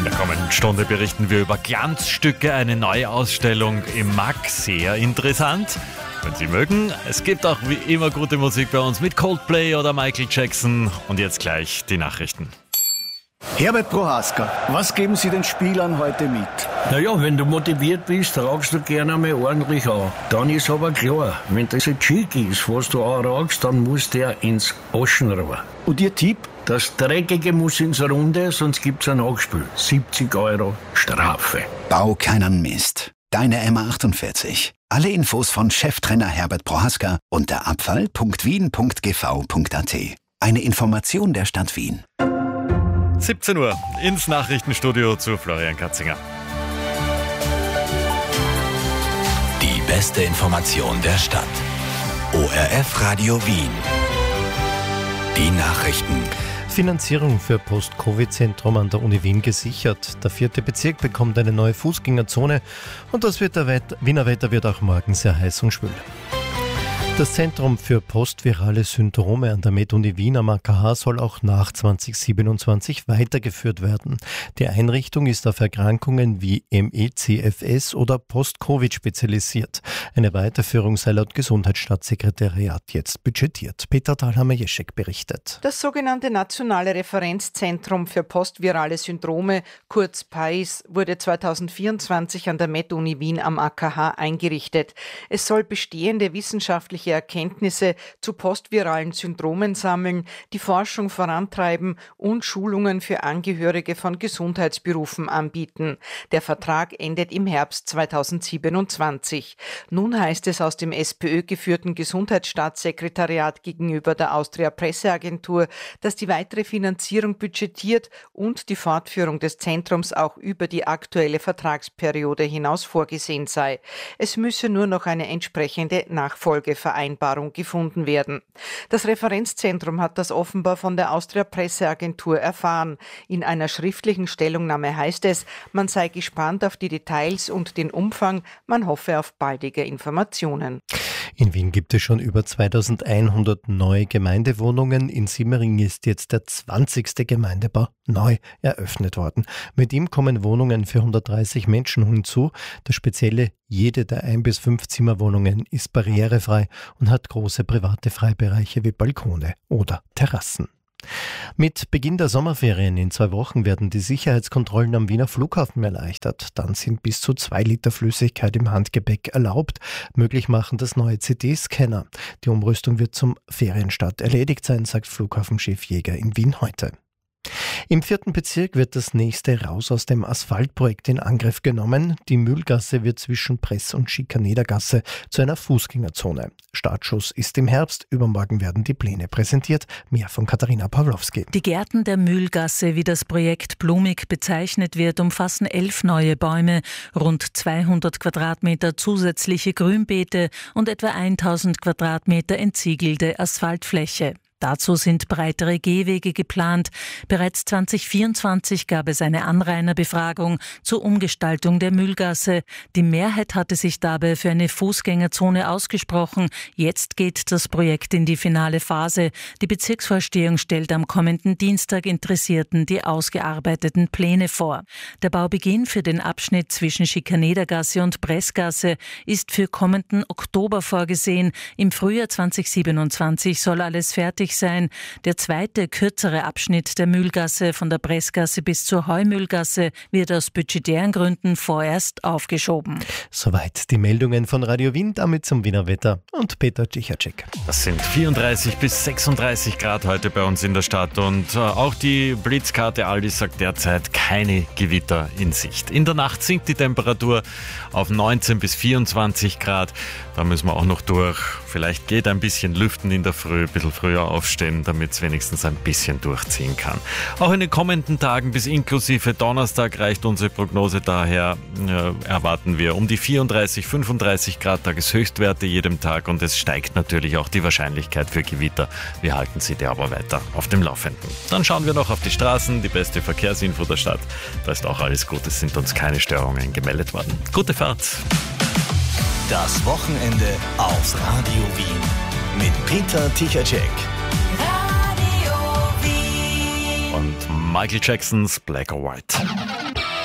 In der kommenden Stunde berichten wir über Glanzstücke, eine Neuausstellung im MAK. Sehr interessant. Wenn Sie mögen, es gibt auch wie immer gute Musik bei uns mit Coldplay oder Michael Jackson. Und jetzt gleich die Nachrichten. Herbert Prohaska, was geben Sie den Spielern heute mit? Naja, wenn du motiviert bist, tragst du gerne einmal ordentlich an. Dann ist aber klar, wenn das ein Cheek ist, was du anragst, dann muss der ins Aschenrohr. Und Ihr Tipp? Das Dreckige muss ins Runde, sonst gibt's ein Nachspiel. 70 € Strafe. Bau keinen Mist. Deine M48. Alle Infos von Cheftrainer Herbert Prohaska unter abfall.wien.gv.at. Eine Information der Stadt Wien. 17 Uhr ins Nachrichtenstudio zu Florian Katzinger. Die beste Information der Stadt. ORF Radio Wien. Die Nachrichten. Finanzierung für Post-Covid-Zentrum an der Uni Wien gesichert. Der 4. Bezirk bekommt eine neue Fußgängerzone und das Wiener Wetter wird auch morgen sehr heiß und schwül. Das Zentrum für postvirale Syndrome an der Med-Uni Wien am AKH soll auch nach 2027 weitergeführt werden. Die Einrichtung ist auf Erkrankungen wie ME/CFS oder Post-Covid spezialisiert. Eine Weiterführung sei laut Gesundheitsstaatssekretariat jetzt budgetiert. Peter Thalhammer-Jeschek berichtet. Das sogenannte Nationale Referenzzentrum für postvirale Syndrome, kurz PAIS, wurde 2024 an der Med-Uni Wien am AKH eingerichtet. Es soll bestehende wissenschaftliche Erkenntnisse zu postviralen Syndromen sammeln, die Forschung vorantreiben und Schulungen für Angehörige von Gesundheitsberufen anbieten. Der Vertrag endet im Herbst 2027. Nun heißt es aus dem SPÖ-geführten Gesundheitsstaatssekretariat gegenüber der Austria Presseagentur, dass die weitere Finanzierung budgetiert und die Fortführung des Zentrums auch über die aktuelle Vertragsperiode hinaus vorgesehen sei. Es müsse nur noch eine entsprechende Nachfolgevereinbarung gefunden werden. Das Referenzzentrum hat das offenbar von der Austria Presseagentur erfahren. In einer schriftlichen Stellungnahme heißt es, man sei gespannt auf die Details und den Umfang, man hoffe auf baldige Informationen. In Wien gibt es schon über 2100 neue Gemeindewohnungen. In Simmering ist jetzt der 20. Gemeindebau neu eröffnet worden. Mit ihm kommen Wohnungen für 130 Menschen hinzu. Das Spezielle, jede der 1- bis 5-Zimmerwohnungen ist barrierefrei und hat große private Freibereiche wie Balkone oder Terrassen. Mit Beginn der Sommerferien in 2 Wochen werden die Sicherheitskontrollen am Wiener Flughafen erleichtert. Dann sind bis zu 2 Liter Flüssigkeit im Handgepäck erlaubt. Möglich machen das neue CD-Scanner. Die Umrüstung wird zum Ferienstart erledigt sein, sagt Flughafenchef Jäger in Wien heute. Im 4. Bezirk wird das nächste Raus aus dem Asphaltprojekt in Angriff genommen. Die Mühlgasse wird zwischen Press- und Schikanedergasse zu einer Fußgängerzone. Startschuss ist im Herbst. Übermorgen werden die Pläne präsentiert. Mehr von Katharina Pawlowski. Die Gärten der Mühlgasse, wie das Projekt blumig bezeichnet wird, umfassen 11 neue Bäume, rund 200 Quadratmeter zusätzliche Grünbeete und etwa 1000 Quadratmeter entsiegelte Asphaltfläche. Dazu sind breitere Gehwege geplant. Bereits 2024 gab es eine Anrainerbefragung zur Umgestaltung der Mühlgasse. Die Mehrheit hatte sich dabei für eine Fußgängerzone ausgesprochen. Jetzt geht das Projekt in die finale Phase. Die Bezirksvorstehung stellt am kommenden Dienstag Interessierten die ausgearbeiteten Pläne vor. Der Baubeginn für den Abschnitt zwischen Schikanedergasse und Pressgasse ist für kommenden Oktober vorgesehen. Im Frühjahr 2027 soll alles fertig sein. Der zweite, kürzere Abschnitt der Mühlgasse von der Pressgasse bis zur Heumühlgasse wird aus budgetären Gründen vorerst aufgeschoben. Soweit die Meldungen von Radio Wien, damit zum Wiener Wetter und Peter Tschichatschek. Das sind 34 bis 36 Grad heute bei uns in der Stadt und auch die Blitzkarte Aldi sagt derzeit keine Gewitter in Sicht. In der Nacht sinkt die Temperatur auf 19 bis 24 Grad. Da müssen wir auch noch durch. Vielleicht geht ein bisschen Lüften in der Früh, ein bisschen früher aufstehen, damit es wenigstens ein bisschen durchziehen kann. Auch in den kommenden Tagen bis inklusive Donnerstag reicht unsere Prognose daher. Erwarten wir um die 34, 35 Grad Tageshöchstwerte jedem Tag und es steigt natürlich auch die Wahrscheinlichkeit für Gewitter. Wir halten Sie dir aber weiter auf dem Laufenden. Dann schauen wir noch auf die Straßen, die beste Verkehrsinfo der Stadt. Da ist auch alles gut, es sind uns keine Störungen gemeldet worden. Gute Fahrt! Das Wochenende auf Radio Wien mit Peter Tschichatschek. Und Michael Jacksons Black or White.